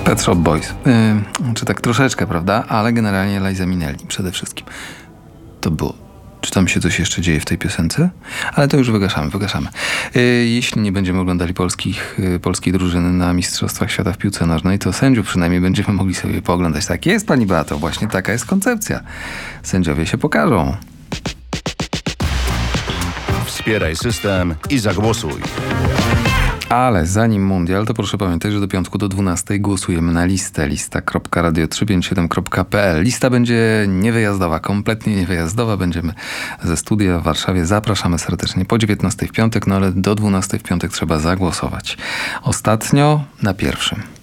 Pet Shop Boys. Czy tak troszeczkę, prawda? Ale generalnie Liza Minnelli przede wszystkim. To było. Czy tam się coś jeszcze dzieje w tej piosence? Ale to już wygaszamy. Jeśli nie będziemy oglądali polskiej drużyny na Mistrzostwach Świata w piłce nożnej, to sędziów przynajmniej będziemy mogli sobie pooglądać. Tak jest, pani Beato, właśnie taka jest koncepcja. Sędziowie się pokażą. Wspieraj system i zagłosuj. Ale zanim mundial, to proszę pamiętać, że do piątku do 12 głosujemy na listę. lista.radio357.pl. Lista będzie niewyjazdowa, kompletnie niewyjazdowa. Będziemy ze studia w Warszawie. Zapraszamy serdecznie po 19 w piątek, no ale do 12 w piątek trzeba zagłosować. Ostatnio na pierwszym.